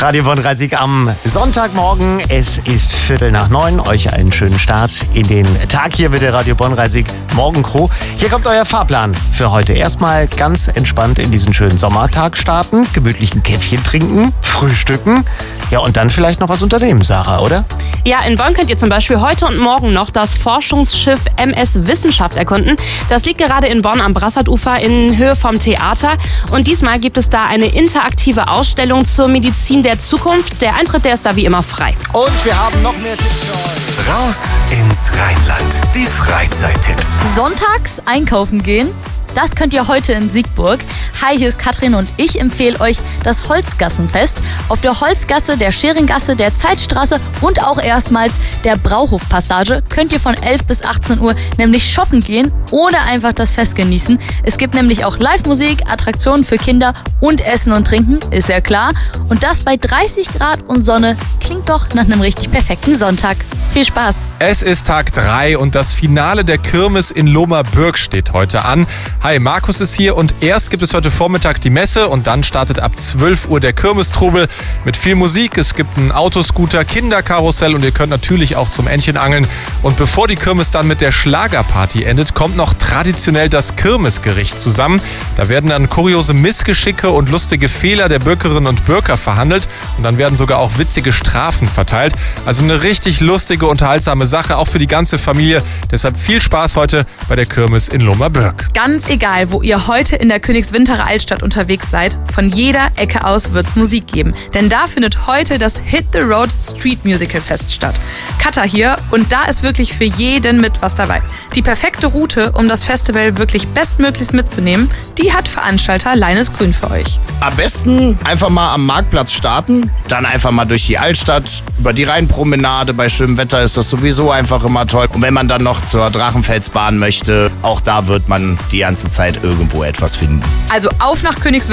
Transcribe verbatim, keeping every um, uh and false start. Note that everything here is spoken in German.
Radio Bonn-Rhein-Sieg am Sonntagmorgen. Es ist Viertel nach neun. Euch einen schönen Start in den Tag hier mit der Radio Bonn-Rhein-Sieg Morgencrew. Hier kommt euer Fahrplan für heute. Erstmal ganz entspannt in diesen schönen Sommertag starten, gemütlichen Käffchen trinken, frühstücken. Ja, und dann vielleicht noch was unternehmen, Sarah, oder? Ja, in Bonn könnt ihr zum Beispiel heute und morgen noch das Forschungsschiff M S Wissenschaft erkunden. Das liegt gerade in Bonn am Brassarufer in Höhe vom Theater. Und diesmal gibt es da eine interaktive Ausstellung zur Medizin der Zukunft. Der Eintritt, der ist da wie immer frei. Und wir haben noch mehr Tipps für euch. Raus ins Rheinland. Die Freizeittipps. Sonntags einkaufen gehen? Das könnt ihr heute in Siegburg. Hi, hier ist Katrin und ich empfehle euch das Holzgassenfest. Auf der Holzgasse, der Scheringgasse, der Zeitstraße und auch erstmals der Brauhofpassage könnt ihr von elf bis achtzehn Uhr nämlich shoppen gehen oder einfach das Fest genießen. Es gibt nämlich auch Live-Musik, Attraktionen für Kinder und Essen und Trinken, ist ja klar. Und das bei dreißig Grad und Sonne klingt doch nach einem richtig perfekten Sonntag. Viel Spaß! Es ist Tag drei und das Finale der Kirmes in Lohmer-Bürg steht heute an. Hi, Markus ist hier und erst gibt es heute Vormittag die Messe und dann startet ab zwölf Uhr der Kirmestrubel mit viel Musik. Es gibt einen Autoscooter, Kinderkarussell und ihr könnt natürlich auch zum Entchen angeln. Und bevor die Kirmes dann mit der Schlagerparty endet, kommt noch traditionell das Kirmesgericht zusammen. Da werden dann kuriose Missgeschicke und lustige Fehler der Bürgerinnen und Bürger verhandelt und dann werden sogar auch witzige Strafen verteilt. Also eine richtig lustige, unterhaltsame Sache, auch für die ganze Familie. Deshalb viel Spaß heute bei der Kirmes in Lohmer-Bürg. Ganz egal, wo ihr heute in der Königswinterer Altstadt unterwegs seid, von jeder Ecke aus wird's Musik geben. Denn da findet heute das Hit the Road Street Musical Fest statt. Katha hier und da ist wirklich für jeden mit was dabei. Die perfekte Route, um das Festival wirklich bestmöglichst mitzunehmen, die hat Veranstalter Leines Grün für euch. Am besten einfach mal am Marktplatz starten, dann einfach mal durch die Altstadt, über die Rheinpromenade. Bei schönem Wetter ist das sowieso einfach immer toll. Und wenn man dann noch zur Drachenfelsbahn möchte, auch da wird man die ganze Zeit irgendwo etwas finden. Also auf nach Königswinter.